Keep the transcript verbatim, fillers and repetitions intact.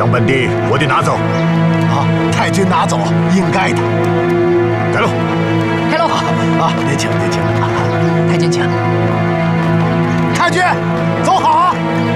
上本地，我得拿走。 啊，太君拿走，应该的。 开路。 开路。 啊，您请，您请。